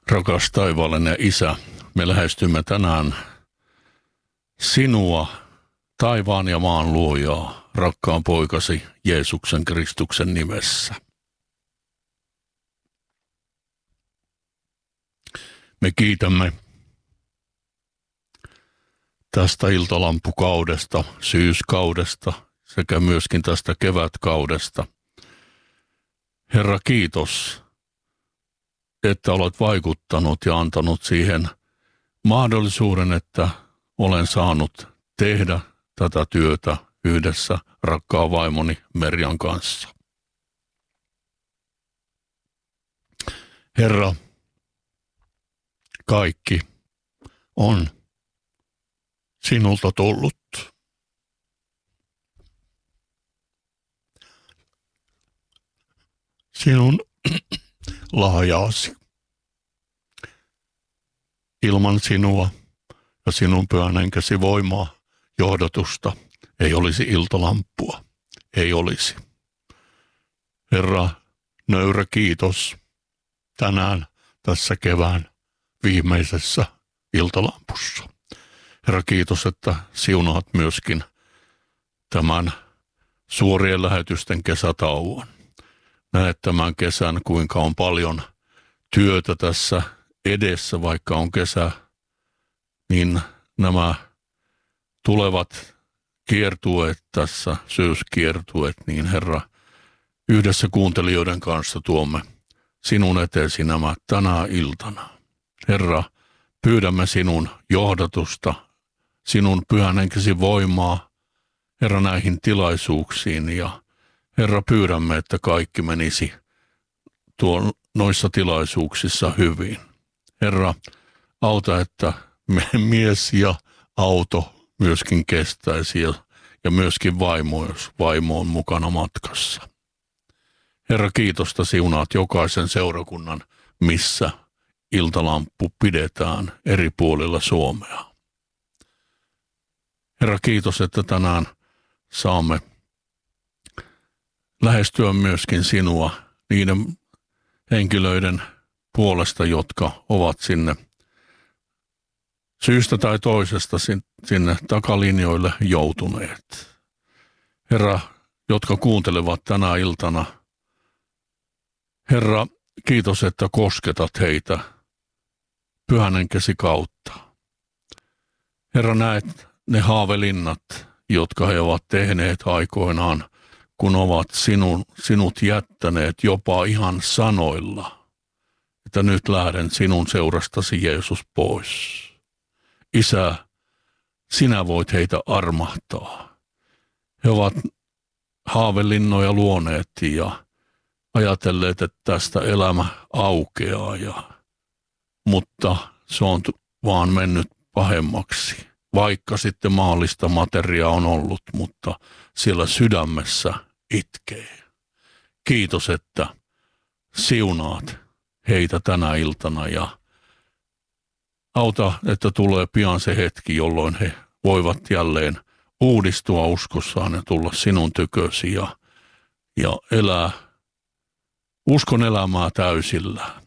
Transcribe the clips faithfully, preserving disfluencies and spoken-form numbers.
Rakas taivaallinen Isä, me lähestymme tänään sinua, taivaan ja maan luojaa, rakkaan poikasi Jeesuksen Kristuksen nimessä. Me kiitämme tästä iltalampukaudesta, syyskaudesta sekä myöskin tästä kevätkaudesta. Herra, kiitos, että olet vaikuttanut ja antanut siihen mahdollisuuden, että olen saanut tehdä tätä työtä yhdessä rakkaan vaimoni Merjan kanssa. Herra, kaikki on sinulta tullut. Sinun lahjaasi. Ilman sinua ja sinun pyhän henkesi voimaa, johdatusta, ei olisi iltalamppua, ei olisi. Herra, nöyrä kiitos tänään tässä kevään viimeisessä iltalampussa. Herra, kiitos, että siunaat myöskin tämän suorien lähetysten kesätauon. Näet tämän kesän, kuinka on paljon työtä tässä edessä, vaikka on kesä, niin nämä tulevat kiertueet tässä, syyskiertueet, niin Herra, yhdessä kuuntelijoiden kanssa tuomme sinun eteesi nämä tänä iltana. Herra, pyydämme sinun johdatusta, sinun pyhän henkesi voimaa, Herra, näihin tilaisuuksiin, ja Herra, pyydämme, että kaikki menisi tuon noissa tilaisuuksissa hyvin. Herra, auta, että mies ja auto myöskin kestäisi ja, ja myöskin vaimo, jos vaimo on mukana matkassa. Herra, kiitosta siunaat jokaisen seurakunnan, missä iltalamppu pidetään eri puolilla Suomea. Herra, kiitos, että tänään saamme lähestyä myöskin sinua niiden henkilöiden puolesta, jotka ovat sinne syystä tai toisesta sinne takalinjoille joutuneet. Herra, jotka kuuntelevat tänä iltana, Herra, kiitos, että kosketat heitä pyhän henkesi kautta. Herra, näet ne haavelinnat, jotka he ovat tehneet aikoinaan, kun ovat sinun, sinut jättäneet jopa ihan sanoilla, että nyt lähden sinun seurastasi Jeesus pois. Isä, sinä voit heitä armahtaa. He ovat haavelinnoja luoneet ja ajatelleet, että tästä elämä aukeaa, ja, mutta se on vaan mennyt pahemmaksi. Vaikka sitten maallista materiaa on ollut, mutta siellä sydämessä itkee. Kiitos, että siunaat heitä tänä iltana ja auta, että tulee pian se hetki, jolloin he voivat jälleen uudistua uskossaan ja tulla sinun tykösi ja, ja elää uskon elämää täysillä.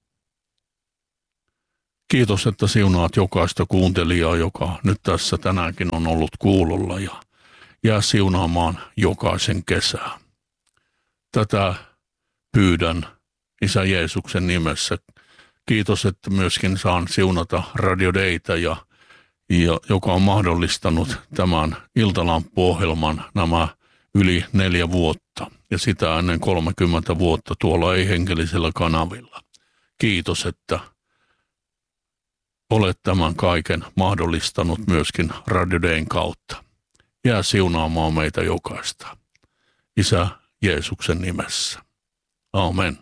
Kiitos, että siunaat jokaista kuuntelijaa, joka nyt tässä tänäänkin on ollut kuulolla, ja jää siunaamaan jokaisen kesää. Tätä pyydän Isä Jeesuksen nimessä. Kiitos, että myöskin saan siunata Radio Daytä, ja, ja, joka on mahdollistanut tämän iltalamppuohjelman nämä yli neljä vuotta ja sitä ennen kolmekymmentä vuotta tuolla ei-henkellisellä kanavilla. Kiitos, että olet tämän kaiken mahdollistanut myöskin Radio Dayn kautta. Jää siunaamaan meitä jokaista. Isä Jeesuksen nimessä. Amen.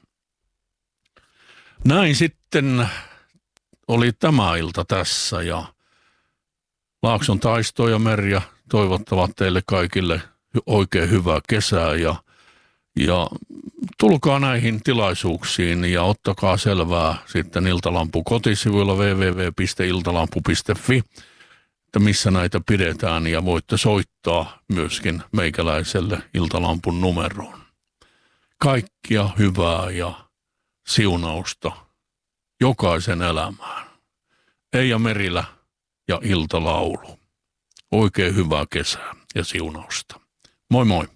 Näin sitten oli tämä ilta tässä, ja Laakson Taisto ja Merja toivottavat teille kaikille oikein hyvää kesää, ja, ja tulkaa näihin tilaisuuksiin ja ottakaa selvää sitten Iltalampu kotisivuilla double-u double-u double-u piste iltalampu piste fi, että missä näitä pidetään, ja voitte soittaa myöskin meikäläiselle Iltalampun numeroon. Kaikkia hyvää ja siunausta jokaisen elämään. Eija Merilä ja iltalaulu. Oikein hyvää kesää ja siunausta. Moi moi.